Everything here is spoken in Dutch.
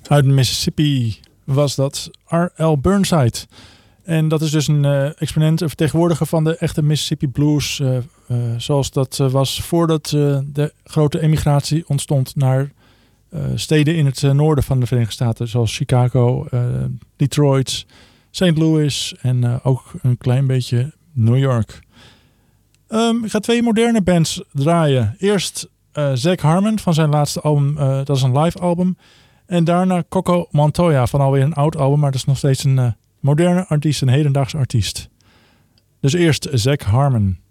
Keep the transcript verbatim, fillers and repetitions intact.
Uit Mississippi was dat R L Burnside. En dat is dus een uh, exponent, een vertegenwoordiger van de echte Mississippi Blues. Uh, uh, zoals dat uh, was voordat uh, de grote emigratie ontstond naar uh, steden in het uh, noorden van de Verenigde Staten. Zoals Chicago, uh, Detroit, Saint Louis en uh, ook een klein beetje New York. Um, ik ga twee moderne bands draaien. Eerst uh, Zach Harmon van zijn laatste album. Uh, dat is een live album. En daarna Coco Montoya van alweer een oud album. Maar dat is nog steeds een uh, moderne artiest, een hedendaagse artiest. Dus eerst Zach Harmon.